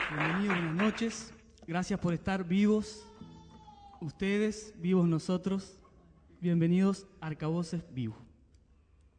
Bienvenidos, buenas noches. Gracias por estar vivos. Ustedes, vivos nosotros. Bienvenidos a Arcavoces Vivo.